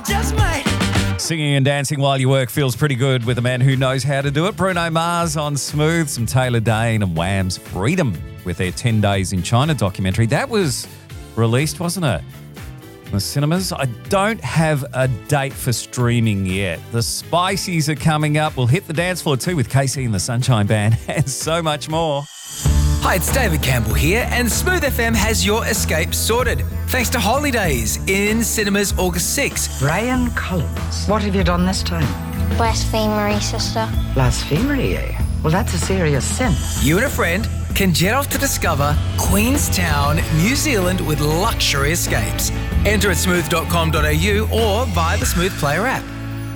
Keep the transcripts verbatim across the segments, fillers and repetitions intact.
just might. Singing and dancing while you work feels pretty good with a man who knows how to do it. Bruno Mars on Smooth, some Taylor Dayne and Wham's Freedom with their ten days in China documentary. That was released, wasn't it? In the cinemas. I don't have a date for streaming yet. The Spiceys are coming up. We'll hit the dance floor too with K C and the Sunshine Band and so much more. Hi, it's David Campbell here, and Smooth F M has your escape sorted. Thanks to Holidays in cinemas August sixth. Brian Collins, what have you done this time? Blasphemery, sister. Blasphemery, eh? Well, that's a serious sin. You and a friend can jet off to discover Queenstown, New Zealand with luxury escapes. Enter at smooth dot com dot a u or via the Smooth Player app.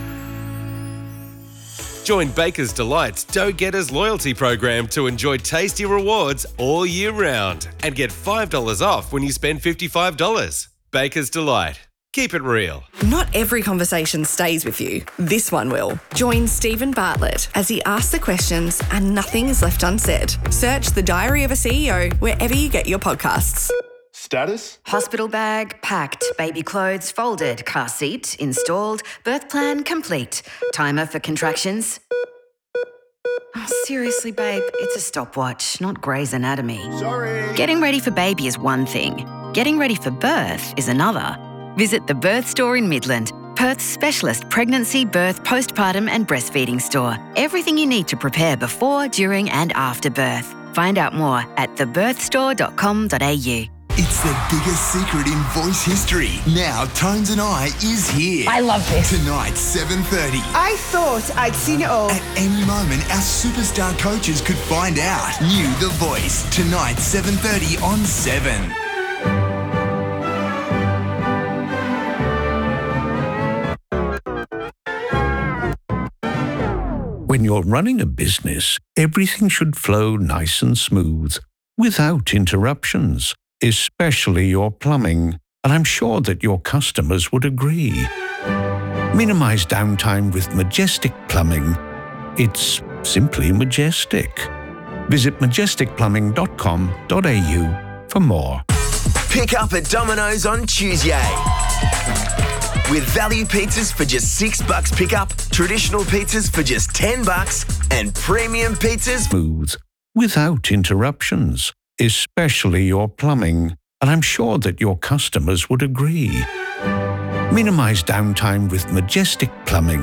Join Baker's Delight's Dough Getters loyalty program to enjoy tasty rewards all year round and get five dollars off when you spend fifty-five dollars. Baker's Delight. Keep it real. Not every conversation stays with you. This one will. Join Stephen Bartlett as he asks the questions and nothing is left unsaid. Search The Diary of a C E O wherever you get your podcasts. Status? Hospital bag packed, baby clothes folded, car seat installed, birth plan complete. Timer for contractions. Oh, seriously, babe, it's a stopwatch, not Grey's Anatomy. Sorry. Getting ready for baby is one thing. Getting ready for birth is another. Visit the Birth Store in Midland, Perth's specialist pregnancy, birth, postpartum and breastfeeding store. Everything you need to prepare before, during and after birth. Find out more at the birth store dot com dot a u. It's the biggest secret in voice history. Now, Tones and I is here. I love this. Tonight, seven thirty. I thought I'd seen it all. At any moment, our superstar coaches could find out. New The Voice. Tonight, seven thirty on seven. When you're running a business, everything should flow nice and smooth, without interruptions. Especially your plumbing, and I'm sure that your customers would agree. Minimize downtime with Majestic Plumbing. It's simply majestic. Visit majestic plumbing dot com dot a u for more. Pick up at Domino's on Tuesday. With value pizzas for just six bucks pick up, traditional pizzas for just ten bucks, and premium pizzas smooth, without interruptions. Especially your plumbing, and I'm sure that your customers would agree. Minimize downtime with Majestic Plumbing.